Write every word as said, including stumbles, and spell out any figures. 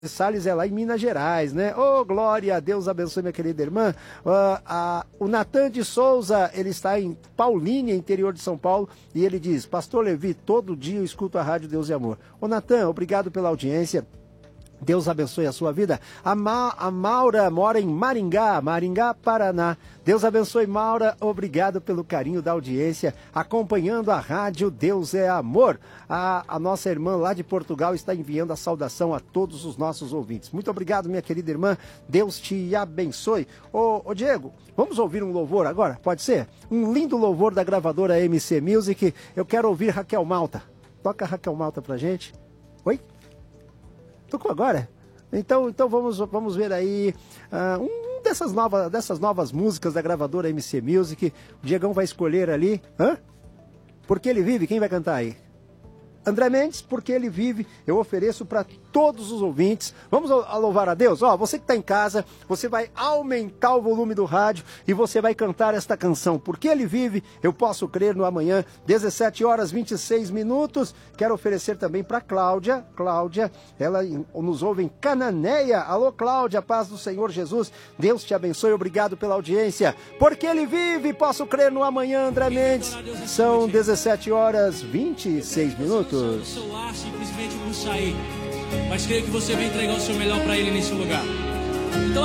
Salles é lá em Minas Gerais, né? Ô, oh, glória a Deus, abençoe minha querida irmã. Uh, a, o Natan de Souza, ele está em Paulínia, interior de São Paulo, e ele diz: Pastor Levi, todo dia eu escuto a Rádio Deus e Amor. Ô, Natan, obrigado pela audiência. Deus abençoe a sua vida. A, Ma, a Maura mora em Maringá, Maringá, Paraná. Deus abençoe, Maura. Obrigado pelo carinho da audiência, acompanhando a rádio Deus é Amor. A, a nossa irmã lá de Portugal está enviando a saudação a todos os nossos ouvintes. Muito obrigado, minha querida irmã. Deus te abençoe. Ô, ô Diego, vamos ouvir um louvor agora? Pode ser? Um lindo louvor da gravadora M C Music. Eu quero ouvir Raquel Malta. Toca Raquel Malta pra gente. Oi? Tocou agora? Então, então vamos, vamos ver aí uh, um dessas, nova, dessas novas músicas da gravadora M C Music. O Diegão vai escolher ali. Hã? Porque Ele Vive, quem vai cantar aí? André Mendes, Porque Ele Vive, eu ofereço para todos os ouvintes. Vamos a louvar a Deus? Ó, você que está em casa, você vai aumentar o volume do rádio e você vai cantar esta canção. Porque Ele Vive, eu posso crer no amanhã, dezessete horas e vinte e seis minutos. Quero oferecer também para Cláudia. Cláudia, ela nos ouve em Cananéia. Alô, Cláudia, paz do Senhor Jesus. Deus te abençoe, obrigado pela audiência. Porque Ele Vive, posso crer no amanhã, André Mendes. São dezessete horas e vinte e seis minutos. No celular, simplesmente não sair. Mas creio que você vai entregar o seu melhor para Ele nesse lugar. Então